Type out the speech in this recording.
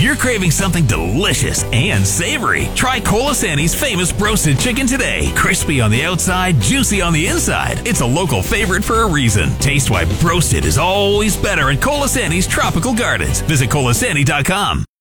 you're craving something delicious and savory, try Colasanti's famous broasted chicken today. Crispy on the outside, juicy on the inside. It's a local favorite for a reason. Taste why broasted is always better at Colasanti's Tropical Gardens. Visit Colasanti.com.